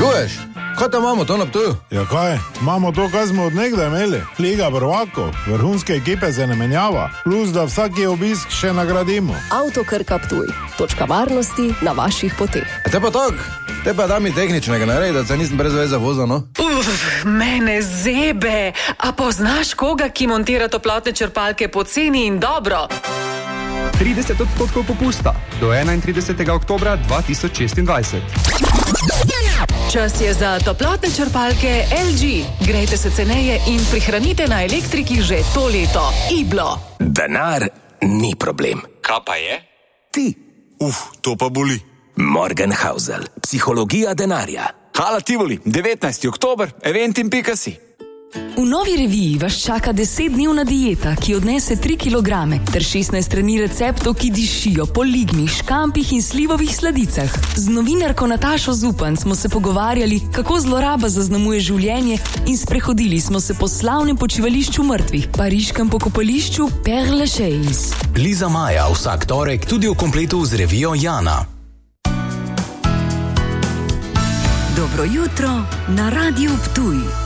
Čuješ? Kaj tam imamo to na Ptuju? Ja kaj, imamo to, kaj smo od nekdaj imeli. Liga prvakov, vrhunske ekipe se ne menjava, plus da vsaki obisk še nagradimo. Avtokrka Ptuj, točka varnosti na vaših poteh. Te pa tak, te pa da mi tehničnega narediti, da se nisem brez veze vozil, no? Mene zebe, a poznaš koga, ki montira toplotne črpalke poceni in dobro? 30% popusta do 31. oktobra 2026. Čas je za toplotne črpalke LG. Grejte se ceneje in prihranite na elektriki že to leto. Iblo. Denar ni problem. Kaj pa je? Ti. To pa boli. Morgenhausel. Psihologija denarja. Hala Tivoli, 19. oktober, eventim.si. V novi reviji vas čaka 10-dnevna dieta, ki odnese 3 kilograme, ter 16 strani receptov, ki dišijo po ligmih, škampih in slivovih sladicah. Z novinarko Natašo Zupan smo se pogovarjali, kako zloraba zaznamuje življenje, in sprehodili smo se po slavnem počivališču mrtvih, pariškem pokopališču Père Lachaise. Liza Maja vsak torek tudi v kompletu z revijo Jana. Dobro jutro na Radiu Ptuj.